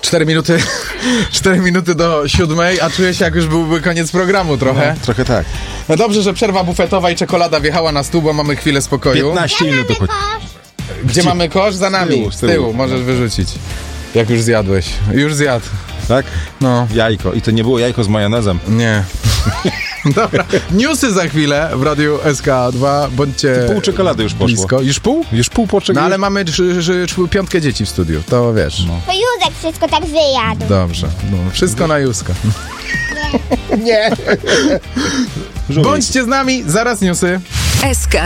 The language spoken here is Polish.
4 minuty do 7, a czuję się, jak już byłby koniec programu trochę. No, trochę tak. No dobrze, że przerwa bufetowa i czekolada wjechała na stół, bo mamy chwilę spokoju. 15 minut dochodzi. Gdzie mamy kosz? Za nami. Z tyłu. Możesz wyrzucić. Jak już zjadłeś. Już zjadł. Tak? No. Jajko. I to nie było jajko z majonezem. Nie. Dobra. Newsy za chwilę w Radiu SK2. Bądźcie Pół czekolady już poszło. blisko. Już pół? Już pół po czekolady. No ale mamy 5 dzieci w studiu. To wiesz. No. To Józek wszystko tak wyjadł. Dobrze. No, wszystko na Józka. Nie. Bądźcie z nami. Zaraz newsy. SK